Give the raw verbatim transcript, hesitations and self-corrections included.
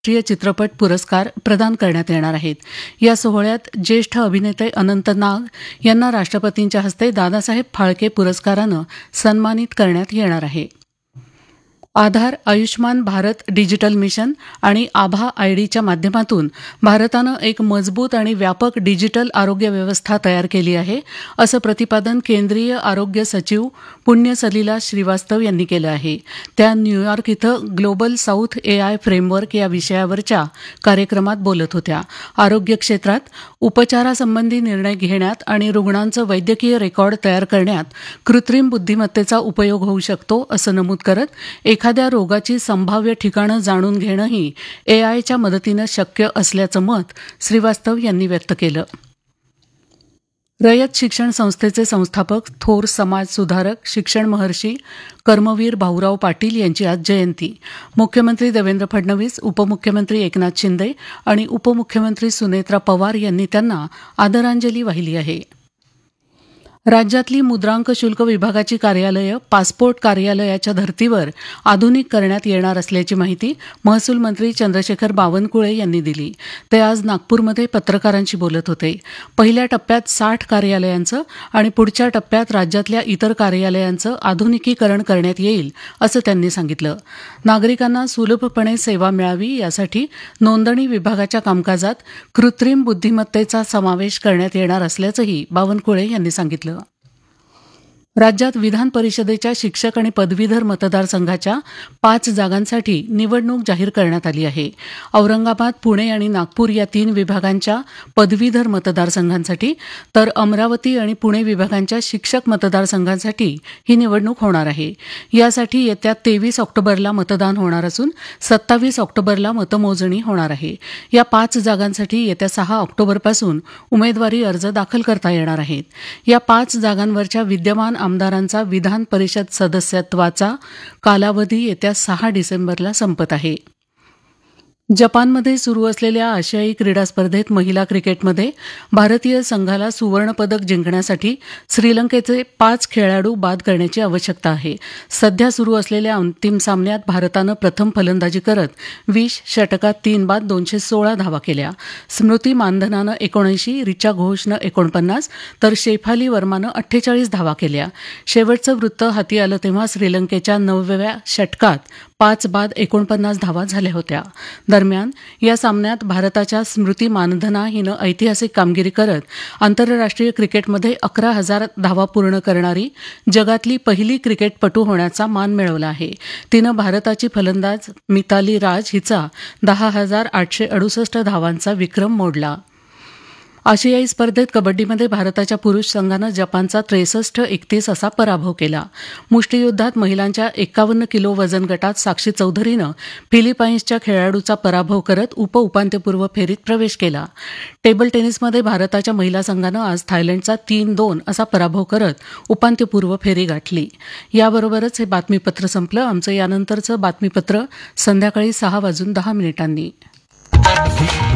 राष्ट्रीय चित्रपट पुरस्कार प्रदान करण्यात येणार आहेत. या सोहळ्यात ज्येष्ठ अभिनेते अनंत नाग यांना राष्ट्रपतींच्या हस्ते दादासाहेब फाळके पुरस्कारानं सन्मानित करण्यात येणार आहे. आधार, आयुष्मान भारत डिजिटल मिशन आणि आभा आयडीच्या माध्यमातून भारतानं एक मजबूत आणि व्यापक डिजिटल आरोग्य व्यवस्था तयार केली आहे, असं प्रतिपादन केंद्रीय आरोग्य सचिव पुण्य सलिला श्रीवास्तव यांनी केलं आहे. त्या न्यूयॉर्क इथं ग्लोबल साऊथ एआय फ्रेमवर्क या विषयावरच्या कार्यक्रमात बोलत होत्या. आरोग्य क्षेत्रात उपचारासंबंधी निर्णय घेण्यात आणि रुग्णांचं वैद्यकीय रेकॉर्ड तयार करण्यात कृत्रिम बुद्धिमत्तेचा उपयोग होऊ शकतो, असं नमूद करत एखाद्या रोगाची संभाव्य ठिकाणं जाणून घेणंही एआयच्या मदतीनं शक्य असल्याचं मत श्रीवास्तव यांनी व्यक्त केलं. रयत शिक्षण संस्थेचे संस्थापक, थोर समाज सुधारक, शिक्षण महर्षी कर्मवीर भाऊराव पाटील यांची आज जयंती. मुख्यमंत्री देवेंद्र फडणवीस, उपमुख्यमंत्री एकनाथ शिंदे आणि उपमुख्यमंत्री सुनेत्रा पवार यांनी त्यांना आदरांजली वाहिली आहे. राज्यातली मुद्रांक शुल्क विभागाची कार्यालयं पासपोर्ट कार्यालयाच्या धर्तीवर आधुनिक करण्यात येणार असल्याची माहिती महसूल मंत्री चंद्रशेखर बावनकुळे यांनी दिली. ते आज नागपूरमध्ये पत्रकारांशी बोलत होते. पहिल्या टप्प्यात साठ कार्यालयांचं आणि पुढच्या टप्प्यात राज्यातल्या इतर कार्यालयांचं आधुनिकीकरण करण्यात येईल, असं त्यांनी सांगितलं. नागरिकांना सुलभपणे सेवा मिळावी यासाठी नोंदणी विभागाच्या कामकाजात कृत्रिम बुद्धिमत्तेचा समावेश करण्यात येणार असल्याचंही बावनकुळे यांनी सांगितलं. राज्यात विधान परिषदेच्या शिक्षक आणि पदवीधर मतदारसंघाच्या पाच जागांसाठी निवडणूक जाहीर करण्यात आली आहे. औरंगाबाद, पुणे आणि नागपूर या तीन विभागांच्या पदवीधर मतदारसंघांसाठी तर अमरावती आणि पुणे विभागांच्या शिक्षक मतदारसंघांसाठी ही निवडणूक होणार आहे. यासाठी येत्या तेवीस ऑक्टोबरला मतदान होणार असून सत्तावीस ऑक्टोबरला मतमोजणी होणार आहे. या पाच जागांसाठी येत्या सहा ऑक्टोबरपासून उमेदवारी अर्ज दाखल करता येणार आहेत. या पाच जागांवरच्या विद्यमान आमदारांचा विधान परिषद सदस्यत्वाचा कालावधी येत्या सहा डिसेंबरला संपत आहे. जपानमध्ये सुरू असलेल्या आशियाई क्रीडा स्पर्धेत महिला क्रिकेटमध्ये भारतीय संघाला सुवर्णपदक जिंकण्यासाठी श्रीलंकेचे पाच खेळाडू बाद करण्याची आवश्यकता आहे. सध्या सुरू असलेल्या अंतिम सामन्यात भारतानं प्रथम फलंदाजी करत वीस षटकात तीन बाद दोनशे सोळा धावा केल्या. स्मृती मानधनानं एकोणऐंशी, रिचा घोषनं एकोणपन्नास तर शेफाली वर्मानं अठ्ठेचाळीस धावा केल्या. शेवटचं वृत्त हाती आलं तेव्हा श्रीलंकेच्या नवव्या षटकात पाच बाद एकोणपन्नास धावा झाल्या होत्या. दरम्यान या सामन्यात भारताच्या स्मृती मानधना हिनं ऐतिहासिक कामगिरी करत आंतरराष्ट्रीय क्रिकेटमध्ये अकरा हजार धावा पूर्ण करणारी जगातली पहिली क्रिकेटपटू होण्याचा मान मिळवला आहे. तिनं भारताची फलंदाज मिताली राज हिचा दहा हजार आठशे अडुसष्ट धावांचा विक्रम मोडला. आशियाई स्पर्धेत कबड्डीमध्ये भारताच्या पुरुष संघानं जपानचा त्रेसष्ट एकतीस असा पराभव केला. मुष्टियुद्धात महिलांच्या एकावन्न किलो वजन गटात साक्षी चौधरीनं फिलिपाईन्सच्या खेळाडूचा पराभव करत उपउपांत्यपूर्व फेरीत प्रवेश केला. टेबल टेनिसमध्ये भारताच्या महिला संघानं आज थायलंडचा तीन दोन असा पराभव करत उपांत्यपूर्व फेरी गाठली. याबरोबरच हे बातमीपत्र संपलं. आमचं यानंतरचं बातमीपत्र संध्याकाळी सहा वाजून दहा मिनिटांनी.